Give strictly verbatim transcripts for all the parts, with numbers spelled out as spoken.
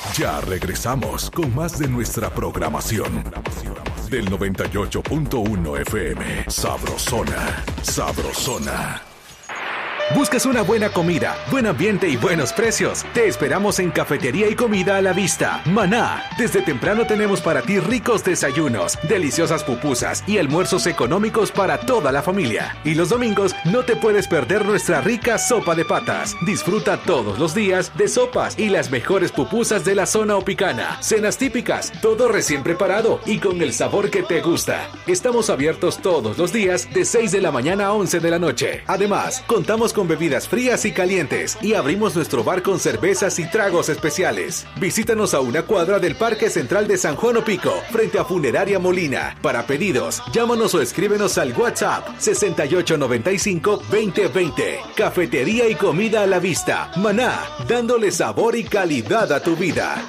Ya regresamos con más de nuestra programación. Del noventa y ocho punto uno F M. Sabrosona. Sabrosona. ¿Buscas una buena comida, buen ambiente y buenos precios? Te esperamos en Cafetería y Comida a la Vista, Maná. Desde temprano tenemos para ti ricos desayunos, deliciosas pupusas y almuerzos económicos para toda la familia. Y los domingos no te puedes perder nuestra rica sopa de patas. Disfruta todos los días de sopas y las mejores pupusas de la zona opicana. Cenas típicas, todo recién preparado y con el sabor que te gusta. Estamos abiertos todos los días de seis de la mañana a once de la noche. Además, contamos con con bebidas frías y calientes y abrimos nuestro bar con cervezas y tragos especiales. Visítanos a una cuadra del Parque Central de San Juan Opico, frente a Funeraria Molina. Para pedidos, llámanos o escríbenos al WhatsApp sesenta y ocho noventa y cinco veinte veinte. Cafetería y Comida a la Vista, Maná, dándole sabor y calidad a tu vida.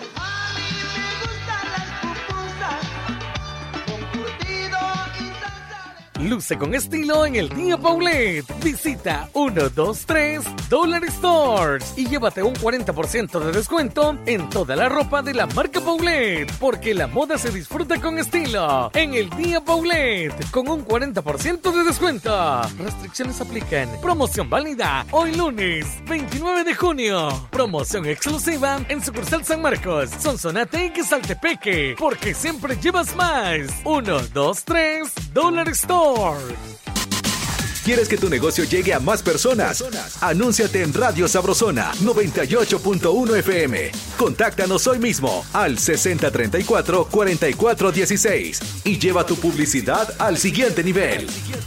Luce con estilo en el Día Paulette. Visita uno dos tres Dollar Stores y llévate un cuarenta por ciento de descuento en toda la ropa de la marca Paulette, porque la moda se disfruta con estilo en el Día Paulette, con un cuarenta por ciento de descuento. Restricciones aplican. Promoción válida hoy lunes veintinueve de junio. Promoción exclusiva en sucursal San Marcos, Sonsonate y Saltepeque, porque siempre llevas más. uno dos tres Dollar Stores. ¿Quieres que tu negocio llegue a más personas? Anúnciate en Radio Sabrosona noventa y ocho punto uno F M. Contáctanos hoy mismo al sesenta treinta y cuatro cuarenta y cuatro dieciséis y lleva tu publicidad al siguiente nivel.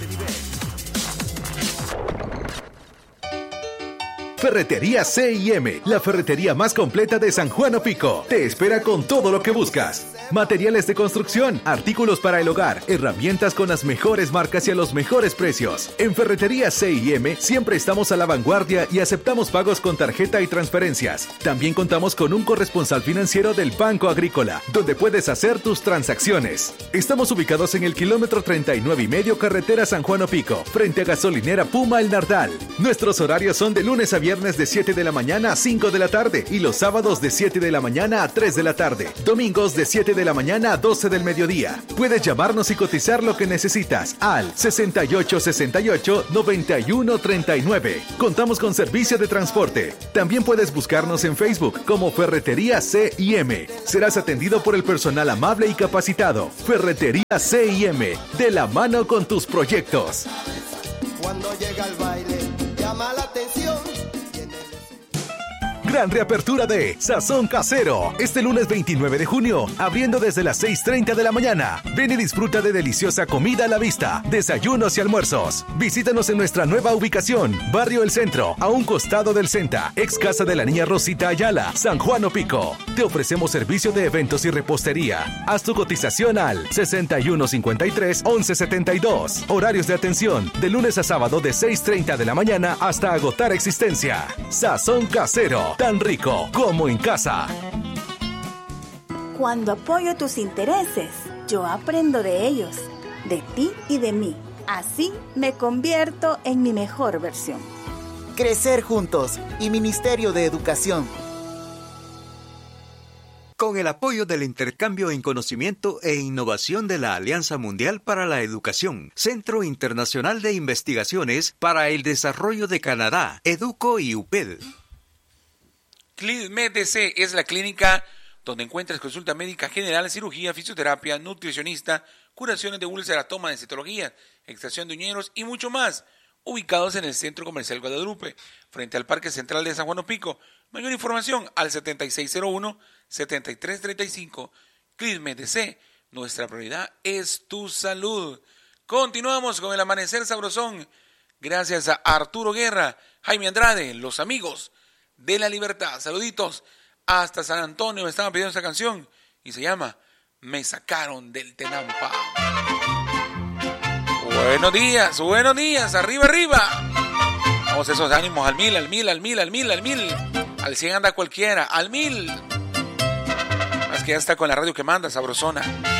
Ferretería C y M, la ferretería más completa de San Juan Opico. Te espera con todo lo que buscas. Materiales de construcción, artículos para el hogar, herramientas con las mejores marcas y a los mejores precios. En Ferretería C y M siempre estamos a la vanguardia y aceptamos pagos con tarjeta y transferencias. También contamos con un corresponsal financiero del Banco Agrícola, donde puedes hacer tus transacciones. Estamos ubicados en el kilómetro treinta y nueve y medio carretera San Juan Opico, frente a gasolinera Puma El Nardal. Nuestros horarios son de lunes a viernes de siete de la mañana a cinco de la tarde y los sábados de siete de la mañana a tres de la tarde. Domingos de siete de la mañana a doce del mediodía. Puedes llamarnos y cotizar lo que necesitas al sesenta y ocho sesenta y ocho noventa y uno treinta y nueve. Contamos con servicio de transporte. También puedes buscarnos en Facebook como Ferretería C y M. Serás atendido por el personal amable y capacitado. Ferretería C y M, de la mano con tus proyectos. Cuando llega el baile, llama la atención. Gran reapertura de Sazón Casero. Este lunes veintinueve de junio, abriendo desde las seis treinta de la mañana. Ven y disfruta de deliciosa comida a la vista, desayunos y almuerzos. Visítanos en nuestra nueva ubicación, Barrio El Centro, a un costado del Centa, ex casa de la niña Rosita Ayala, San Juan Opico. Te ofrecemos servicio de eventos y repostería. Haz tu cotización al sesenta y uno cincuenta y tres once setenta y dos. Horarios de atención, de lunes a sábado de seis treinta de la mañana hasta agotar existencia. Sazón Casero, tan rico como en casa. Cuando apoyo tus intereses, yo aprendo de ellos, de ti y de mí. Así me convierto en mi mejor versión. Crecer juntos y Ministerio de Educación. Con el apoyo del intercambio en conocimiento e innovación de la Alianza Mundial para la Educación, Centro Internacional de Investigaciones para el Desarrollo de Canadá, EDUCO y U P E D. ClidMed D C es la clínica donde encuentras consulta médica general, cirugía, fisioterapia, nutricionista, curaciones de úlceras, toma de citología, extracción de uñeros y mucho más. Ubicados en el Centro Comercial Guadalupe, frente al Parque Central de San Juan Opico. Mayor información al setenta y seis cero uno, setenta y tres treinta y cinco. ClidMed D C, nuestra prioridad es tu salud. Continuamos con el Amanecer Sabrosón. Gracias a Arturo Guerra, Jaime Andrade, los amigos de la libertad. Saluditos hasta San Antonio. Me estaban pidiendo esta canción y se llama Me sacaron del Tenampa. Buenos días, buenos días, arriba, arriba. Vamos, esos ánimos al mil, al mil, al mil, al mil, al mil. Al cien anda cualquiera, al mil. Es que ya está con la radio que manda, sabrosona.